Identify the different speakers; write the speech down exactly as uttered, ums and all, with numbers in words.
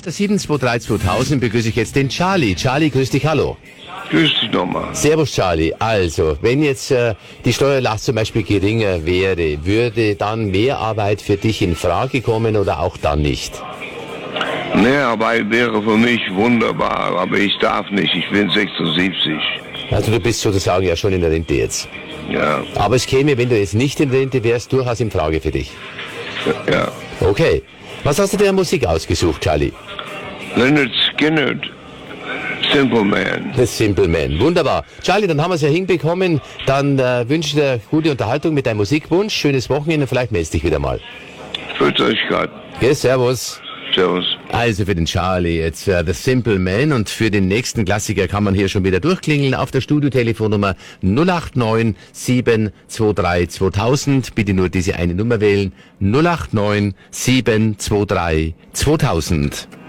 Speaker 1: der sieben zwei drei zweitausend begrüße ich jetzt den Charlie. Charlie, grüß dich, hallo.
Speaker 2: Grüß dich nochmal.
Speaker 1: Servus Charlie. Also, wenn jetzt äh, die Steuerlast zum Beispiel geringer wäre, würde dann Mehrarbeit für dich in Frage kommen oder auch dann nicht?
Speaker 2: Mehrarbeit wäre für mich wunderbar, aber ich darf nicht. Ich bin sechsundsiebzig.
Speaker 1: Also du bist sozusagen ja schon in der Rente jetzt.
Speaker 2: Ja.
Speaker 1: Aber es käme, wenn du jetzt nicht in Rente wärst, durchaus in Frage für dich.
Speaker 2: Ja.
Speaker 1: Okay. Was hast du dir an Musik ausgesucht, Charlie?
Speaker 2: Leonard Skinner, Simple Man.
Speaker 1: The Simple Man. Wunderbar. Charlie, dann haben wir es ja hinbekommen. Dann äh, wünsche ich dir gute Unterhaltung mit deinem Musikwunsch. Schönes Wochenende. Vielleicht meldest dich wieder mal.
Speaker 2: Grüß euch Gott.
Speaker 1: Okay, servus.
Speaker 2: Servus.
Speaker 1: Also für den Charlie jetzt uh, The Simple Man und für den nächsten Klassiker kann man hier schon wieder durchklingeln auf der Studiotelefonnummer null acht neun sieben zwei drei zweitausend. Bitte nur diese eine Nummer wählen. null acht neun sieben zwei drei zweitausend.